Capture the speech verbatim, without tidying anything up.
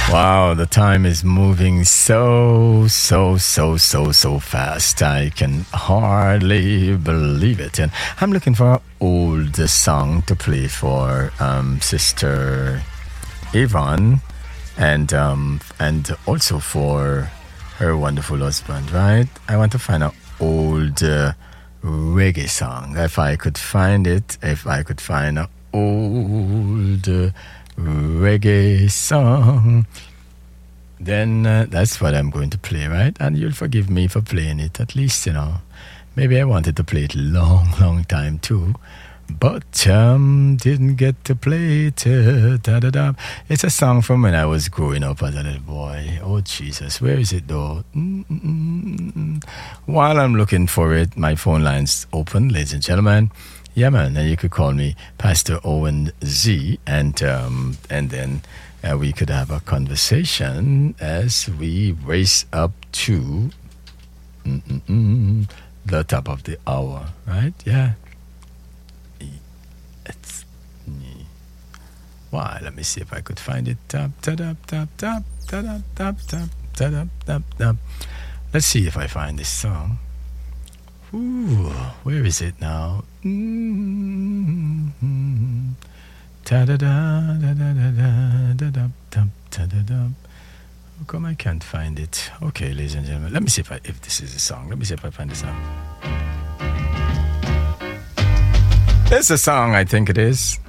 Wow, the time is moving so, so, so, so, so fast. I can hardly believe it. And I'm looking for an old song to play for um, Sister Yvonne and um, and also for her wonderful husband, right? I want to find an old uh, reggae song. If I could find it, if I could find an old uh, reggae song, then uh, that's what I'm going to play, right? And you'll forgive me for playing it, at least, you know. Maybe I wanted to play it long, long time too, but um, didn't get to play it. Uh, da, da, da. It's a song from when I was growing up as a little boy. Oh, Jesus, where is it though? Mm-mm-mm. While I'm looking for it, my phone line's open, ladies and gentlemen. Yeah, man, and you could call me Pastor Owen Z, and um, and then uh, we could have a conversation as we race up to mm-mm-mm, the top of the hour, right? Yeah. It's why? Let me see if I could find it. Tap, tap, tap, tap, tap, tap, tap, tap, tap, tap. Let's see if I find this song. Ooh, where is it now? Mm-hmm. Ta da da da da da da da da da da. How come I can't find it? Okay, ladies and gentlemen, let me see if I if this is a song. Let me see if I find the song. It's a song, I think it is.